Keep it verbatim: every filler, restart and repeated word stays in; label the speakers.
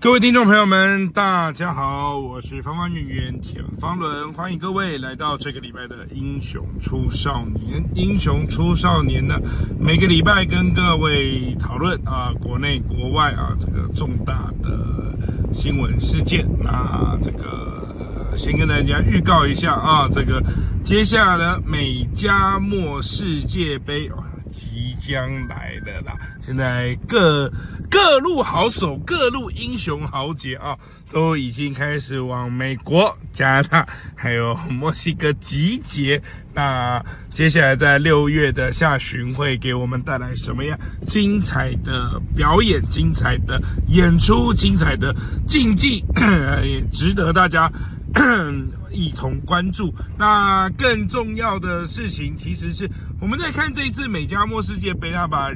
Speaker 1: 各位听众朋友们，大家好，我是方方圆圆田方伦，欢迎各位来到这个礼拜的英雄出少年。英雄出少年呢，每个礼拜跟各位讨论啊，国内国外啊这个重大的新闻事件。那这个先跟大家预告一下啊，这个接下来的美加墨世界杯啊即将来了啦！现在各各路好手、各路英雄豪杰啊，都已经开始往美国、加拿大还有墨西哥集结。那接下来在六月的下旬会给我们带来什么样精彩的表演、精彩的演出、精彩的竞技，也值得大家一同关注。那更重要的事情，其实是我们在看这一次美加墨世界杯，他把